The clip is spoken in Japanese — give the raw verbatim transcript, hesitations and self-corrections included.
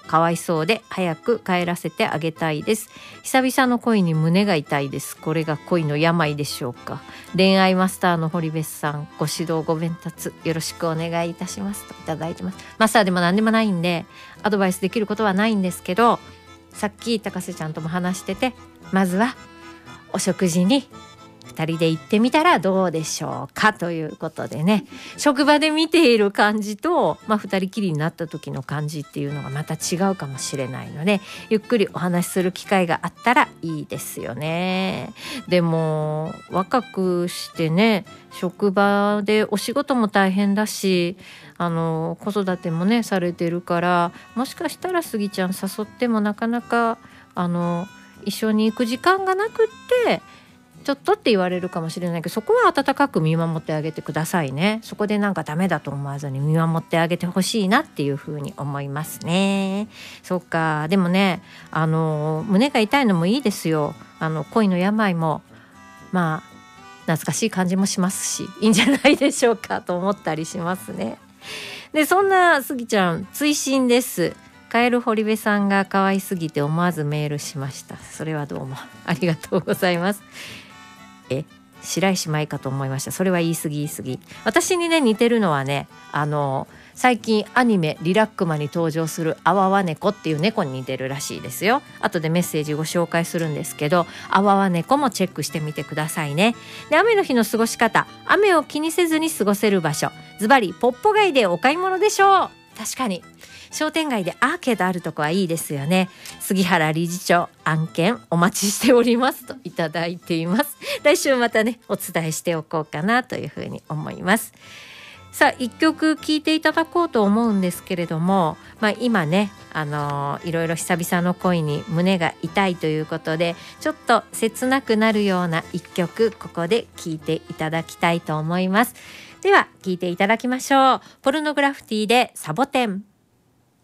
かわいそうで早く帰らせてあげたいです。久々の恋に胸が痛いです。これが恋の病でしょうか。恋愛マスターの堀部さん、ご指導ご鞭達よろしくお願いいたしますといただいてます。マスターでも何でもないんでアドバイスできることはないんですけど、さっき高瀬ちゃんとも話してて、まずはお食事にふたりで行ってみたらどうでしょうかということでね、職場で見ている感じと、まあ、ふたりきりになった時の感じっていうのがまた違うかもしれないので、ゆっくりお話しする機会があったらいいですよね。でも若くしてね、職場でお仕事も大変だし、あの子育てもねされてるから、もしかしたらスギちゃん誘ってもなかなかあの一緒に行く時間がなくってちょっとって言われるかもしれないけど、そこは温かく見守ってあげてくださいね。そこでなんかダメだと思わずに見守ってあげてほしいなっていうふうに思いますね。そうか。でもね、あの胸が痛いのもいいですよ。あの恋の病もまあ懐かしい感じもしますし、いいんじゃないでしょうかと思ったりしますね。でそんなスギちゃん追伸です。カエル堀部さんが可愛すぎて思わずメールしました。それはどうもありがとうございます。え白石舞かと思いました。それは言い過ぎ言い過ぎ。私にね似てるのはね、あの最近アニメリラックマに登場するあわわ猫っていう猫に似てるらしいですよ。後でメッセージご紹介するんですけど、あわわ猫もチェックしてみてくださいね。で雨の日の過ごし方、雨を気にせずに過ごせる場所、ズバリポッポ街でお買い物でしょう。確かに商店街でアーケードあるとこはいいですよね。杉原理事長、案件お待ちしておりますといただいています。来週またねお伝えしておこうかなというふうに思います。さあ一曲聴いていただこうと思うんですけれども、まあ、今ね、あのー、いろいろ久々の恋に胸が痛いということでちょっと切なくなるような一曲、ここで聴いていただきたいと思います。では聴いていただきましょう。ポルノグラフィティでサボテン。